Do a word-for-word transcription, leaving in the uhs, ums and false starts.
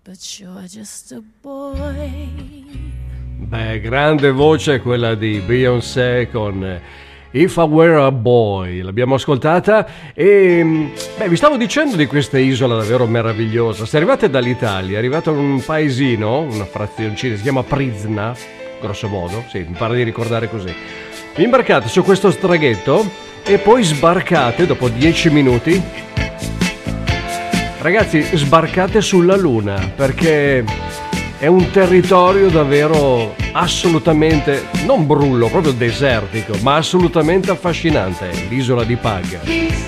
but you're just a boy. Beh, grande voce quella di Beyoncé con If I Were a Boy, l'abbiamo ascoltata e beh, vi stavo dicendo di questa isola davvero meravigliosa. Se arrivate dall'Italia, arrivate a un paesino, una frazioncina, si chiama Prizna, grosso modo, sì, mi pare di ricordare così. Vi imbarcate su questo traghetto e poi sbarcate dopo dieci minuti. Ragazzi, sbarcate sulla Luna perché è un territorio davvero assolutamente, non brullo, proprio desertico, ma assolutamente affascinante, l'isola di Pag.